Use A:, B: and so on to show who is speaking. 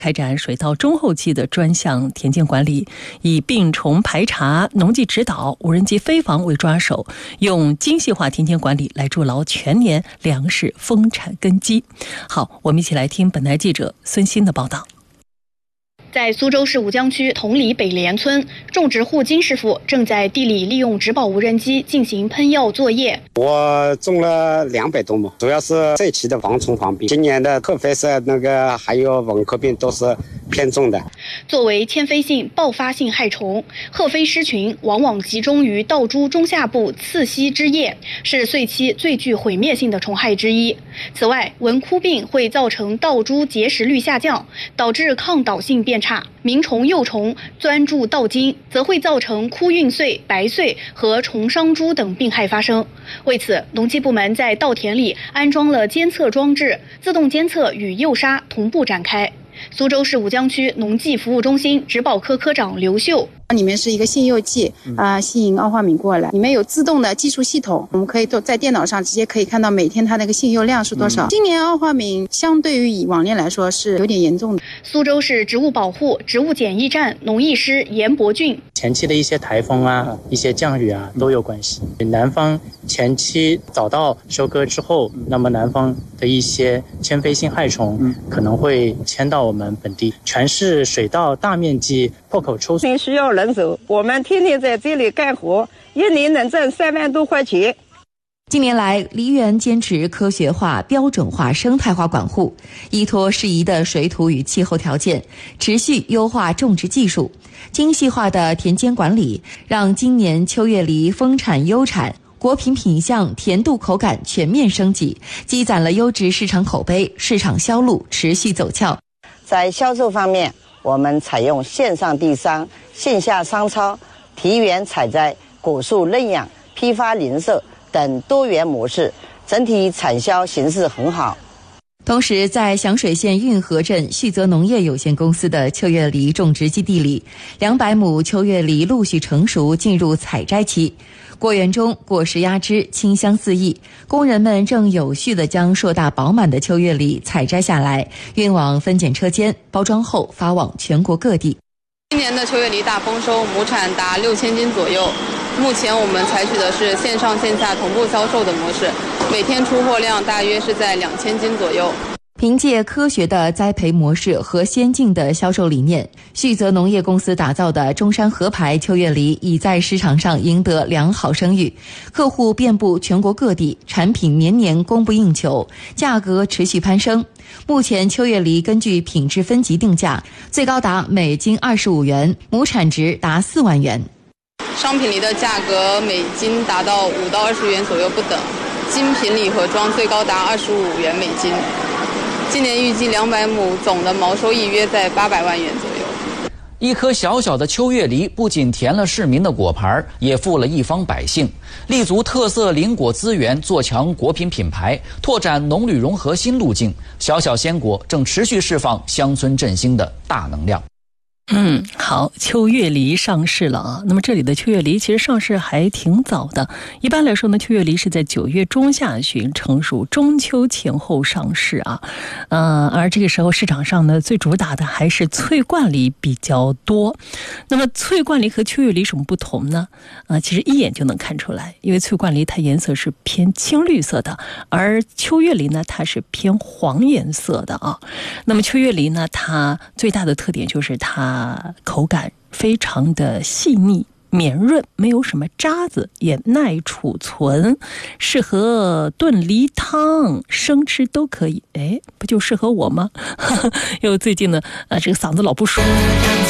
A: 开展水稻中后期的专项田间管理，以病虫排查、农技指导、无人机飞防为抓手，用精细化田间管理来筑牢全年粮食丰产根基。好，我们一起来听本台记者孙鑫的报道。
B: 在苏州市吴江区同里北联村，种植户金师傅正在地里利用植保无人机进行喷药作业。
C: 我种了200多亩，主要是这期的防虫防病，今年的特飞色还有蚊科病都是偏重的。
B: 作为迁飞性爆发性害虫，褐飞狮群往往集中于稻株中下部刺溪枝叶，是穗期最具毁灭性的虫害之一。此外，蚊枯病会造成稻株结实率下降，导致抗倒性变差，鸣虫幼虫钻入稻茎，则会造成枯晕穗、白穗和虫伤株等病害发生。为此，农机部门在稻田里安装了监测装置，自动监测与诱杀同步展开。苏州市吴江区农技服务中心植保科科长刘秀，
D: 里面是一个信诱剂吸引奥化敏过来，里面有自动的技术系统，我们可以在电脑上直接可以看到每天它那个信诱量是多少。今年奥化敏相对于往年来说是有点严重的。
B: 苏州市植物保护植物检疫站农艺师严伯俊，
E: 前期的一些台风一些降雨都有关系。南方前期早稻收割之后，那么南方的一些迁飞性害虫可能会迁到我们本地。全市水稻大面积破口抽
F: 水需要人手，我们天天在这里干活，一年能挣3万多块钱。
G: 近年来，梨园坚持科学化、标准化、生态化管护，依托适宜的水土与气候条件，持续优化种植技术，精细化的田间管理，让今年秋月梨丰产优产，果品品相、甜度、口感全面升级，积攒了优质市场口碑，市场销路持续走俏。
H: 在销售方面，我们采用线上递商、线下商超、提园采摘、果树认养、批发零售等多元模式，整体产销形势很好。
G: 同时，在响水县运河镇旭泽农业有限公司的秋月梨种植基地里，200亩秋月梨陆续成熟，进入采摘期。果园中果实压枝，清香四溢，工人们正有序地将硕大饱满的秋月梨采摘下来，运往分拣车间，包装后发往全国各地。
I: 今年的秋月梨大丰收，亩产达6000斤左右。目前我们采取的是线上线下同步销售的模式，每天出货量大约是在2000斤左右。
G: 凭借科学的栽培模式和先进的销售理念，旭泽农业公司打造的中山河牌秋月梨已在市场上赢得良好声誉，客户遍布全国各地，产品年年供不应求，价格持续攀升。目前秋月梨根据品质分级定价，最高达每斤25元，亩产值达4万元。
I: 商品梨的价格每斤达到5到20元左右不等，精品礼盒装最高达25元每斤。今年预计200亩总的毛收益约在800万元左右。
J: 一颗小小的秋月梨不仅填了市民的果盘，也富了一方百姓。立足特色林果资源，做强果品品牌，拓展农旅融合新路径，小小鲜果正持续释放乡村振兴的大能量。
A: 好，秋月梨上市了啊。那么这里的秋月梨其实上市还挺早的，一般来说呢，秋月梨是在9月中下旬成熟，中秋前后上市啊。而这个时候市场上呢，最主打的还是翠冠梨比较多。那么翠冠梨和秋月梨什么不同呢？其实一眼就能看出来，因为翠冠梨它颜色是偏青绿色的，而秋月梨呢，它是偏黄颜色的啊。那么秋月梨呢，它最大的特点就是它口感非常的细腻绵润，没有什么渣子，也耐储存，适合炖梨汤，生吃都可以。不就适合我吗？因为最近呢，这个嗓子老不舒服。